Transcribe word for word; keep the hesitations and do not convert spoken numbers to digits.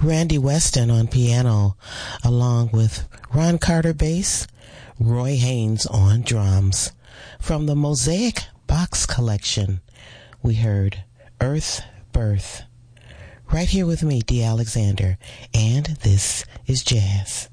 Randy Weston on piano, along with Ron Carter bass, Roy Haynes on drums. From the Mosaic Box Collection, we heard Earth Birth. Right here with me, Dee Alexander, and this is Jazz.